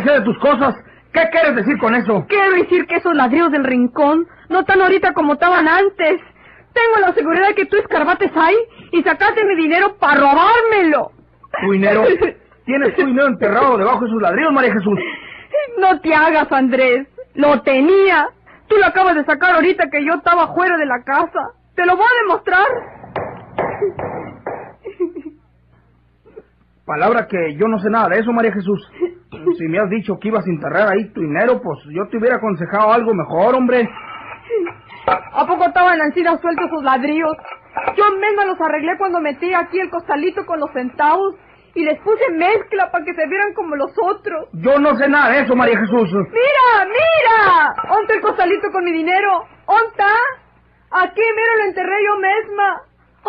sé de tus cosas. ¿Qué quieres decir con eso? Quiero decir que esos ladrillos del rincón no están ahorita como estaban antes. Tengo la seguridad de que tú escarbates ahí y sacaste mi dinero para robármelo. ¿Tu dinero? ¿Tienes tu dinero enterrado debajo de esos ladrillos, María Jesús? No te hagas, Andrés. Lo tenía. Tú lo acabas de sacar ahorita que yo estaba fuera de la casa. Te lo voy a demostrar. Palabra que yo no sé nada de eso, María Jesús. Si me has dicho que ibas a enterrar ahí tu dinero, pues yo te hubiera aconsejado algo mejor, hombre. ¿A poco estaban encima sueltos esos ladrillos? Yo misma los arreglé cuando metí aquí el costalito con los centavos y les puse mezcla para que se vieran como los otros. Yo no sé nada de eso, María Jesús. ¡Mira! ¿Onta el costalito con mi dinero? ¿Onta? Aquí, mira, lo enterré yo misma.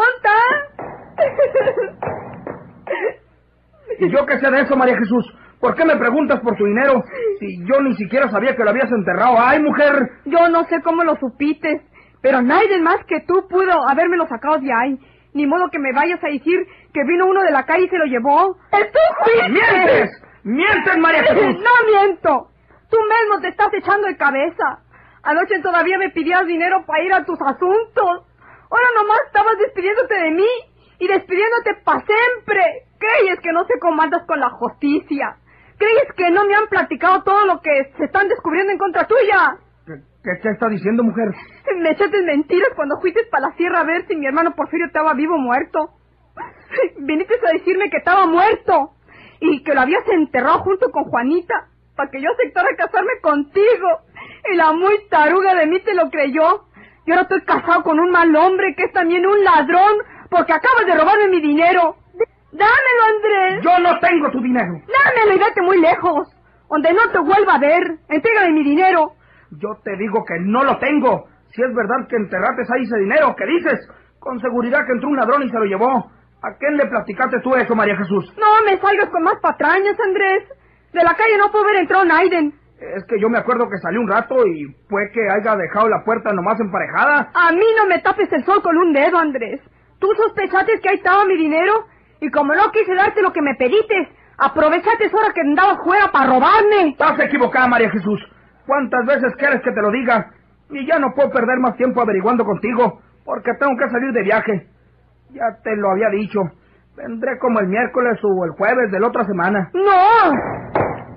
¿Onta? ¿Y yo qué sé de eso, María Jesús? ¿Por qué me preguntas por tu dinero si yo ni siquiera sabía que lo habías enterrado? ¡Ay, mujer! Yo no sé cómo lo supiste, pero nadie más que tú pudo habérmelo sacado de ahí. Ni modo que me vayas a decir que vino uno de la calle y se lo llevó. ¡Tú fuiste! ¡Mientes! ¡Mientes, María Jesús! ¡No miento! Tú mismo te estás echando de cabeza. Anoche todavía me pidías dinero para ir a tus asuntos. Ahora nomás estabas despidiéndote de mí y despidiéndote para siempre. ¿Crees que no sé cómo andas con la justicia? ¿Crees que no me han platicado todo lo que se están descubriendo en contra tuya? ¿Qué está diciendo, mujer? Me echaste mentiras cuando fuiste para la sierra a ver si mi hermano Porfirio estaba vivo o muerto. Viniste a decirme que estaba muerto y que lo habías enterrado junto con Juanita para que yo aceptara casarme contigo. Y la muy taruga de mí te lo creyó. Yo ahora estoy casado con un mal hombre que es también un ladrón porque acabas de robarme mi dinero. ¡Dámelo, Andrés! ¡Yo no tengo tu dinero! ¡Dámelo y vete muy lejos! Donde no te vuelva a ver. Entrégame mi dinero. Yo te digo que no lo tengo. Si es verdad que enterraste ahí ese dinero, ¿qué dices? Con seguridad que entró un ladrón y se lo llevó. ¿A quién le platicaste tú eso, María Jesús? No me salgas con más patrañas, Andrés. De la calle no puedo ver entrado Naiden. Es que yo me acuerdo que salió un rato y fue que haya dejado la puerta nomás emparejada. A mí no me tapes el sol con un dedo, Andrés. Tú sospechaste que ahí estaba mi dinero y como no quise darte lo que me pediste, aprovechaste ahora que andabas fuera para robarme. Estás equivocada, María Jesús. ¿Cuántas veces quieres que te lo diga? Y ya no puedo perder más tiempo averiguando contigo, porque tengo que salir de viaje. Ya te lo había dicho. Vendré como el miércoles o el jueves de la otra semana. ¡No!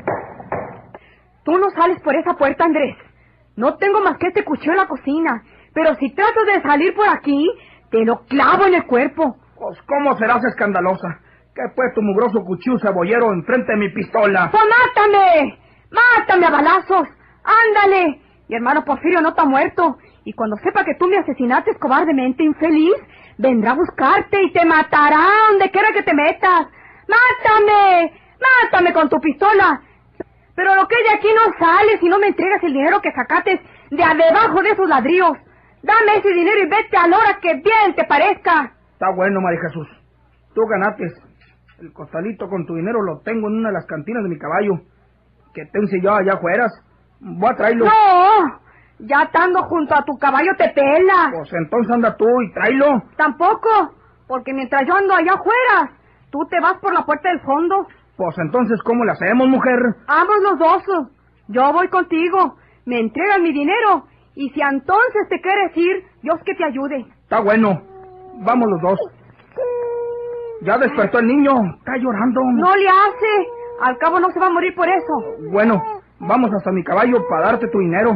Tú no sales por esa puerta, Andrés. No tengo más que este cuchillo en la cocina, pero si tratas de salir por aquí, te lo clavo en el cuerpo. Pues, ¿cómo serás escandalosa? Que pues tu mugroso cuchillo cebollero enfrente de mi pistola. ¡Pues mátame! ¡Mátame a balazos! ¡Ándale! Mi hermano Porfirio no está muerto. Y cuando sepa que tú me asesinaste cobardemente, infeliz, vendrá a buscarte y te matará donde quiera que te metas. ¡Mátame! ¡Mátame con tu pistola! Pero lo que hay de aquí no sale si no me entregas el dinero que sacaste de debajo de esos ladrillos. Dame ese dinero y vete a la hora que bien te parezca. Está bueno, María Jesús. Tú ganaste. El costalito con tu dinero lo tengo en una de las cantinas de mi caballo. Que te yo allá afuera. Voy a traerlo. No, ya estando junto a tu caballo te pela. Pues entonces anda tú y tráelo. Tampoco, porque mientras yo ando allá afuera, tú te vas por la puerta del fondo. Pues entonces, ¿cómo le hacemos, mujer? Ambos los dos. Yo voy contigo. Me entregas mi dinero. Y si entonces te quieres ir, Dios que te ayude. Está bueno. Vamos los dos. Ya despertó el niño. Está llorando. No le hace. Al cabo no se va a morir por eso. Bueno, vamos hasta mi caballo para darte tu dinero.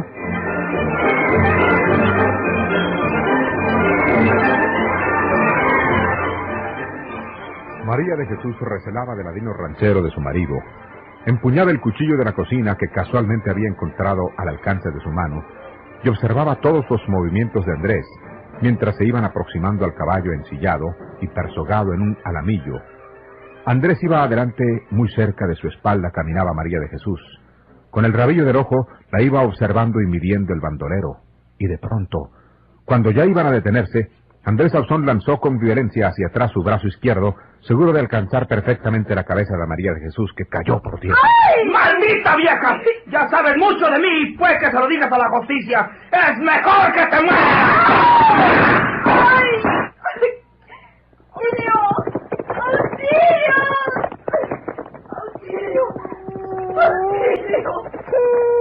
María de Jesús recelaba del ladino ranchero de su marido. Empuñaba el cuchillo de la cocina que casualmente había encontrado al alcance de su mano y observaba todos los movimientos de Andrés mientras se iban aproximando al caballo ensillado y persogado en un alamillo. Andrés iba adelante, muy cerca de su espalda caminaba María de Jesús. Con el rabillo del ojo la iba observando y midiendo el bandolero. Y de pronto, cuando ya iban a detenerse, Andrés Ausón lanzó con violencia hacia atrás su brazo izquierdo, seguro de alcanzar perfectamente la cabeza de María de Jesús, que cayó por tierra. ¡Ay! ¡Maldita vieja! Ya sabes mucho de mí y pues que se lo digas a la justicia. ¡Es mejor que te mueras! ¡Ay! ¡Auxilio! ¡Auxilio! ¡Auxilio! ¡Auxilio! Leo,